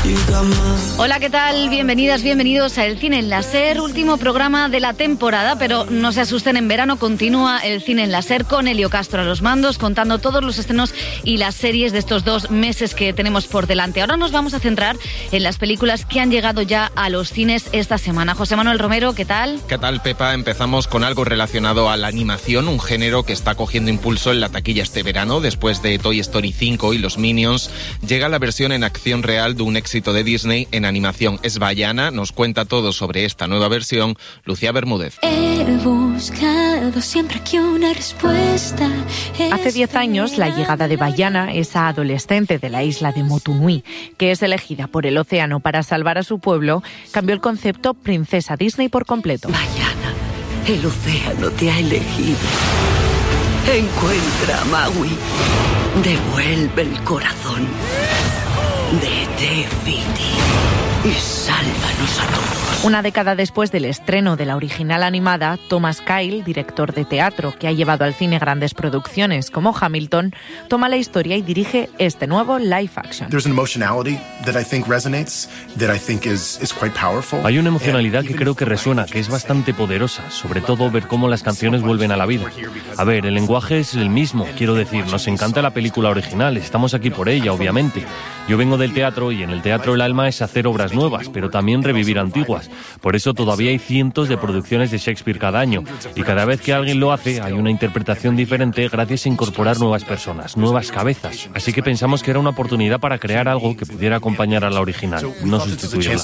Hola, ¿qué tal? Bienvenidas, bienvenidos a El Cine en la SER, último programa de la temporada, pero no se asusten, en verano continúa El Cine en la SER con Elio Castro a los mandos, contando todos los estrenos y las series de estos 2 meses que tenemos por delante. Ahora nos vamos a centrar en las películas que han llegado ya a los cines esta semana. José Manuel Romero, ¿qué tal? ¿Qué tal, Pepa? Empezamos con algo relacionado a la animación, un género que está cogiendo impulso en la taquilla este verano. Después de Toy Story 5 y los Minions, llega la versión en acción real de un éxito de Disney en animación. Es Vaiana, nos cuenta todo sobre esta nueva versión Lucía Bermúdez. He buscado siempre que una respuesta. Hace 10 años, la llegada de Vaiana, esa adolescente de la isla de Motunui, que es elegida por el océano para salvar a su pueblo, cambió el concepto princesa Disney por completo. Vaiana, el océano te ha elegido. Encuentra a Maui. Devuelve el corazón de Te Fiti y sálvanos a todos. Una década después del estreno de la original animada, Thomas Kyle, director de teatro que ha llevado al cine grandes producciones como Hamilton, toma la historia y dirige este nuevo live action. Hay una emocionalidad que creo que resuena, que es bastante poderosa, sobre todo ver cómo las canciones vuelven a la vida. A ver, el lenguaje es el mismo, quiero decir, nos encanta la película original, estamos aquí por ella, obviamente. Yo vengo del teatro y en el teatro el alma es hacer obras nuevas, pero también revivir antiguas. Por eso todavía hay cientos de producciones de Shakespeare cada año y cada vez que alguien lo hace hay una interpretación diferente gracias a incorporar nuevas personas, nuevas cabezas. Así que pensamos que era una oportunidad para crear algo que pudiera acompañar a la original, no sustituirla.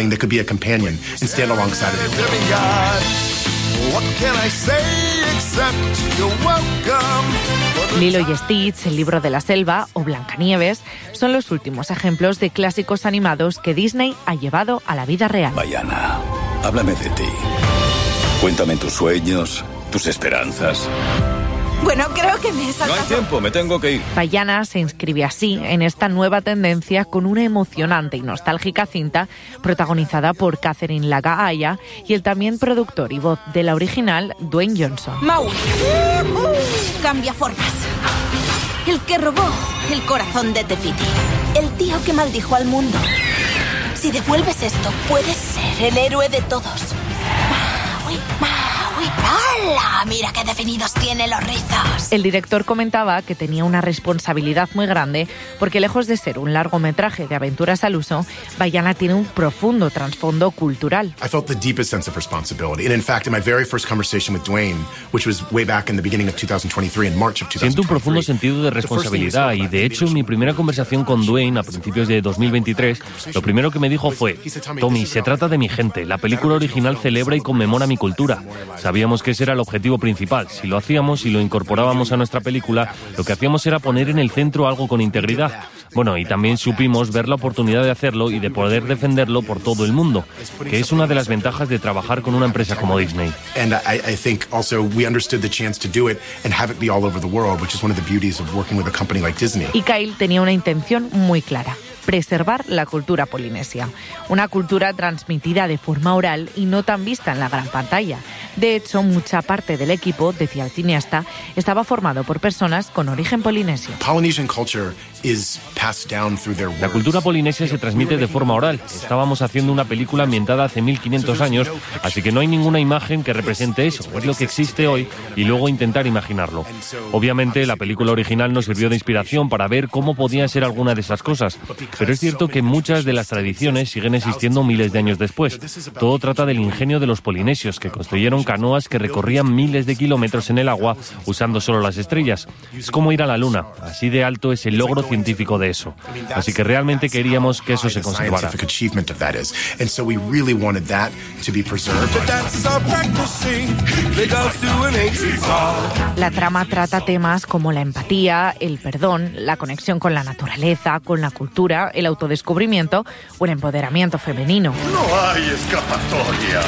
Lilo y Stitch, El libro de la selva o Blancanieves son los últimos ejemplos de clásicos animados que Disney ha llevado a la vida real. Vaiana, háblame de ti. Cuéntame tus sueños, tus esperanzas. Bueno, creo que me he saltado. No hay tiempo, me tengo que ir. Vaiana se inscribe así en esta nueva tendencia con una emocionante y nostálgica cinta protagonizada por Catherine Lagaaya y el también productor y voz de la original, Dwayne Johnson. Maui. Cambia formas. El que robó el corazón de Te Fiti. El tío que maldijo al mundo. Si devuelves esto, puedes ser el héroe de todos. Maui, Maui. ¡Hala! Mira qué definidos tiene los rizos. El director comentaba que tenía una responsabilidad muy grande porque lejos de ser un largometraje de aventuras al uso, Vaiana tiene un profundo trasfondo cultural. I felt the deepest sense of responsibility. And in fact, in my very first conversation with Dwayne, which was way back in the beginning of 2023, in March of 2023. Siento un profundo sentido de responsabilidad y de hecho en mi primera conversación con Dwayne a principios de 2023, lo primero que me dijo fue: Tommy, se trata de mi gente, la película original celebra y conmemora mi cultura. Sabíamos que ese era el objetivo principal. Si lo hacíamos y lo incorporábamos a nuestra película, lo que hacíamos era poner en el centro algo con integridad. Bueno, y también supimos ver la oportunidad de hacerlo y de poder defenderlo por todo el mundo, que es una de las ventajas de trabajar con una empresa como Disney. And I think also we understood the chance to do it and have it be all over the world, which is one of the beauties of working with a company like Disney. Y Kyle tenía una intención muy clara: preservar la cultura polinesia, una cultura transmitida de forma oral y no tan vista en la gran pantalla. De hecho, mucha parte del equipo, decía el cineasta, estaba formado por personas con origen polinesio. La cultura polinesia se transmite de forma oral. Estábamos haciendo una película ambientada hace 1500 años, así que no hay ninguna imagen que represente eso. Es lo que existe hoy y luego intentar imaginarlo. Obviamente, la película original nos sirvió de inspiración para ver cómo podían ser alguna de esas cosas. Pero es cierto que muchas de las tradiciones siguen existiendo miles de años después. Todo trata del ingenio de los polinesios, que construyeron canoas que recorrían miles de kilómetros en el agua usando solo las estrellas. Es como ir a la luna. Así de alto es el logro científico de eso. Así que realmente queríamos que eso se conservara. La trama trata temas como la empatía, el perdón, la conexión con la naturaleza, con la cultura, el autodescubrimiento o el empoderamiento femenino. No hay escapatoria.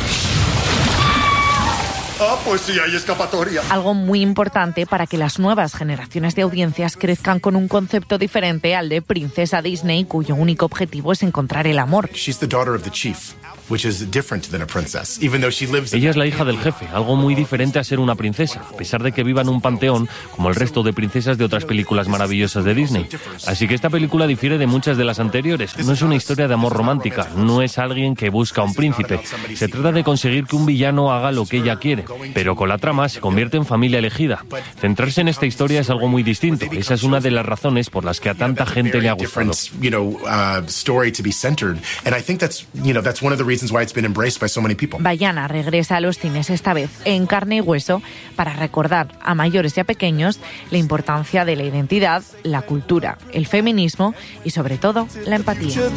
Ah, pues sí hay escapatoria. Algo muy importante para que las nuevas generaciones de audiencias crezcan con un concepto diferente al de princesa Disney, cuyo único objetivo es encontrar el amor. She's the daughter of the chief. which is different than a princess, even though she lives. Ella es la hija del jefe, algo muy diferente a ser una princesa, a pesar de que viva en un panteón como el resto de princesas de otras películas maravillosas de Disney. Así que esta película difiere de muchas de las anteriores. No es una historia de amor romántica, no es alguien que busca a un príncipe. Se trata de conseguir que un villano haga lo que ella quiere, pero con la trama se convierte en familia elegida. Centrarse en esta historia es algo muy distinto. Esa es una de las razones por las que a tanta gente le ha gustado. Vaiana regresa a los cines esta vez en carne y hueso para recordar a mayores y a pequeños la importancia de la identidad, la cultura, el feminismo y sobre todo la empatía.